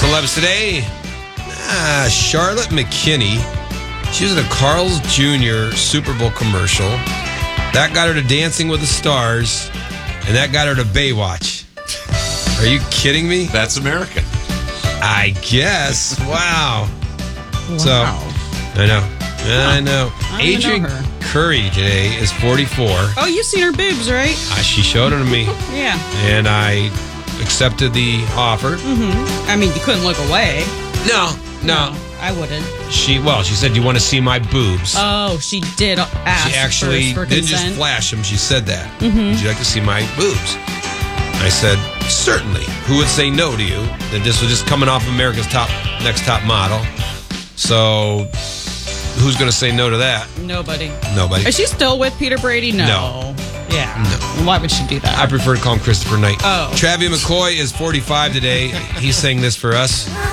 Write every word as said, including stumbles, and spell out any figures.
Celebs today. Ah, Charlotte McKinney. She was in a Carl's Junior Super Bowl commercial. That got her to Dancing with the Stars, and that got her to Baywatch. Are you kidding me? That's America. I guess. Wow. Wow. So, I know. I know. I don't even Adrian know her. Curry today is forty-four. Oh, you've seen her boobs, right? Uh, she showed them to me, Yeah. and I accepted the offer. Mm-hmm. I mean, you couldn't look away. No, no. I wouldn't. She, well, she said, "Do you want to see my boobs?" Oh, she did ask She actually first for didn't just consent. flash them. She said that. Mm-hmm. Would you like to see my boobs? I said, certainly. Who would say no to you? That this was just coming off America's top next top model. So, who's going to say no to that? Nobody. Nobody. Is she still with Peter Brady? No. No. Yeah. No. Why would she do that? I prefer to call him Christopher Knight. Oh. Travis McCoy is forty-five today. He sang this for us.